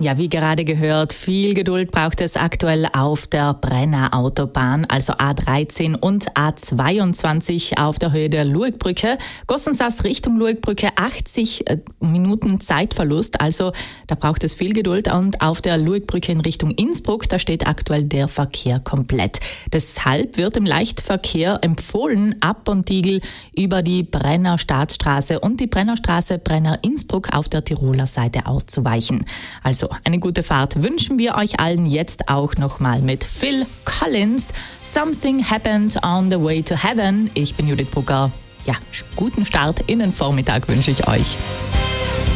Ja, wie gerade gehört, viel Geduld braucht es aktuell auf der Brenner Autobahn, also A13 und A22 auf der Höhe der Luegbrücke. Gossensas Richtung Luegbrücke 80 Minuten Zeitverlust, also da braucht es viel Geduld. Und auf der Luegbrücke in Richtung Innsbruck, da steht aktuell der Verkehr komplett. Deshalb wird im Leichtverkehr empfohlen, ab Bontigel über die Brenner Staatsstraße und die Brennerstraße Brenner-Innsbruck auf der Tiroler Seite auszuweichen. Also eine gute Fahrt wünschen wir euch allen jetzt auch nochmal mit Phil Collins. Something happened on the way to heaven. Ich bin Judith Brugger. Ja, guten Start in den Vormittag wünsche ich euch.